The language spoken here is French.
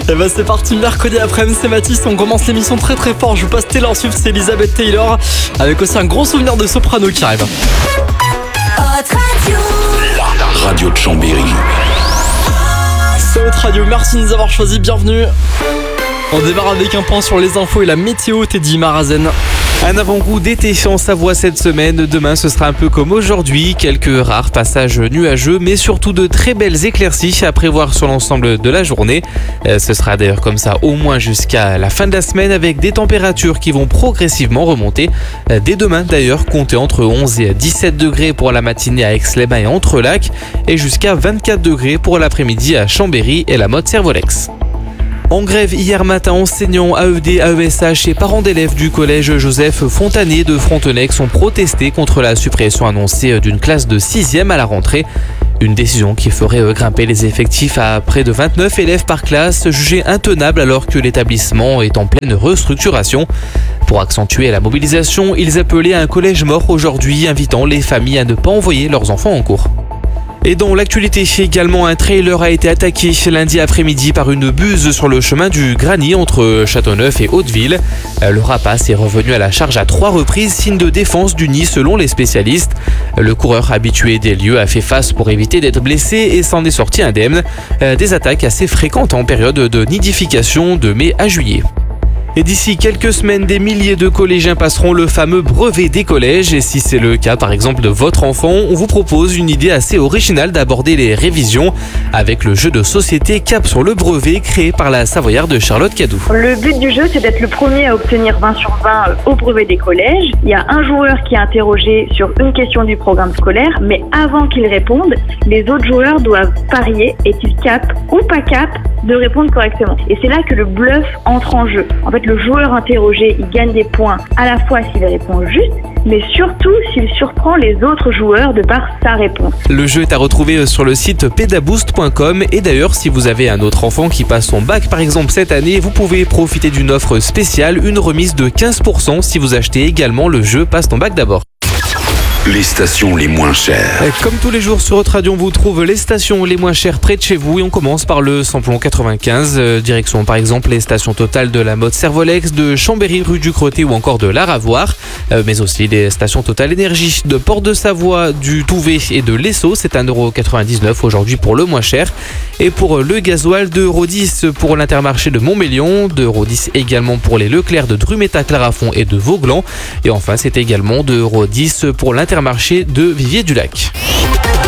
Et bah c'est parti, mercredi après-midi, c'est Mathis, on commence l'émission très très fort. Je vous passe Taylor Swift, c'est Elizabeth Taylor, avec aussi un gros souvenir de Soprano qui arrive. La radio de Chambéry. C'est votre radio, merci de nous avoir choisis, bienvenue. On démarre avec un point sur les infos et la météo, Teddy Marazen. Un avant-goût d'été en Savoie cette semaine. Demain, ce sera un peu comme aujourd'hui. Quelques rares passages nuageux, mais surtout de très belles éclaircies à prévoir sur l'ensemble de la journée. Ce sera d'ailleurs comme ça au moins jusqu'à la fin de la semaine, avec des températures qui vont progressivement remonter. Dès demain d'ailleurs, comptez entre 11 et 17 degrés pour la matinée à Aix-les-Bains et Entrelacs, et jusqu'à 24 degrés pour l'après-midi à Chambéry et la Motte-Servolex. En grève hier matin, enseignants, AED, AESH et parents d'élèves du collège Joseph Fontanet de Frontenex ont protesté contre la suppression annoncée d'une classe de 6e à la rentrée. Une décision qui ferait grimper les effectifs à près de 29 élèves par classe, jugée intenable alors que l'établissement est en pleine restructuration. Pour accentuer la mobilisation, ils appelaient à un collège mort aujourd'hui, invitant les familles à ne pas envoyer leurs enfants en cours. Et dans l'actualité, également, un trailer a été attaqué lundi après-midi par une buse sur le chemin du Grany entre Châteauneuf et Hauteville. Le rapace est revenu à la charge à 3 reprises, signe de défense du nid selon les spécialistes. Le coureur habitué des lieux a fait face pour éviter d'être blessé et s'en est sorti indemne. Des attaques assez fréquentes en période de nidification de mai à juillet. Et d'ici quelques semaines, des milliers de collégiens passeront le fameux brevet des collèges. Et si c'est le cas, par exemple, de votre enfant, on vous propose une idée assez originale d'aborder les révisions avec le jeu de société Cap sur le brevet, créé par la Savoyarde Charlotte Cadou. Le but du jeu, c'est d'être le premier à obtenir 20 sur 20 au brevet des collèges. Il y a un joueur qui est interrogé sur une question du programme scolaire, mais avant qu'il réponde, les autres joueurs doivent parier est-il cap ou pas cap de répondre correctement. Et c'est là que le bluff entre en jeu. En fait, le joueur interrogé, il gagne des points à la fois s'il répond juste, mais surtout s'il surprend les autres joueurs de par sa réponse. Le jeu est à retrouver sur le site pedaboost.com, et d'ailleurs, si vous avez un autre enfant qui passe son bac par exemple cette année, vous pouvez profiter d'une offre spéciale, une remise de 15% si vous achetez également le jeu Passe ton bac d'abord. Les stations les moins chères. Comme tous les jours sur votre radio, on vous trouve les stations les moins chères près de chez vous, et on commence par le samplon 95, direction par exemple les stations Total de la Motte-Servolex, de Chambéry rue du Crotté ou encore de l'Aravoir, mais aussi les stations Total Énergie de Port-de-Savoie, du Touvet et de l'Esso. C'est 1,99€ aujourd'hui pour le moins cher. Et pour le gasoil, 2,10€ pour l'Intermarché de Montmélion, 2,10€ également pour les Leclerc de Drumeta, Clarafond et de Vauglan. Et enfin, c'est également 2,10€ pour l'Intermarché de Vivier-du-Lac.